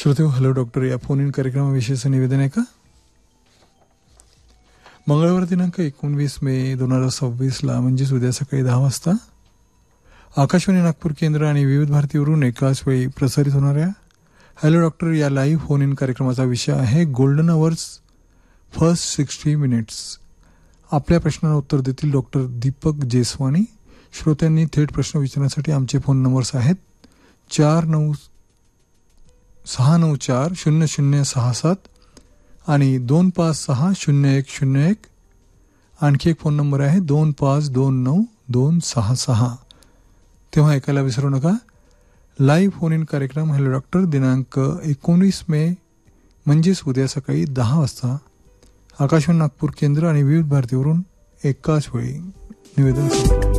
श्रोते, hello doctor या phone in कार्यक्रमाविषयीचं निवेदन आहे का? मंगळवार दिनांक 19 मे 2026 म्हणजेच उद्या सकाळी 10 वाजता आकाशवाणी नागपूर केंद्र आणि विविध भारतीवरून एकाच वेळी प्रसारित होणाऱ्या हॅलो डॉक्टर या लाईव्ह फोन इन कार्यक्रमाचा विषय आहे गोल्डन अवर्स फर्स्ट 60 मिनिट्स. आपल्या प्रश्नांना उत्तर देतील डॉक्टर दीपक जेसवानी. श्रोत्यांनी थेट प्रश्न विचारण्यासाठी आमचे फोन नंबर्स आहेत 4969400067 आणि 25600101. आणखी एक फोन नंबर आहे 25292266. तेव्हा ऐकायला विसरू नका. लाईव्ह फोन इन कार्यक्रम हॅलो डॉक्टर दिनांक 19 मे म्हणजेच उद्या सकाळी 10 वाजता आकाशवाणी नागपूर केंद्र आणि विविध भारतीवरून एकाच वेळी. निवेदन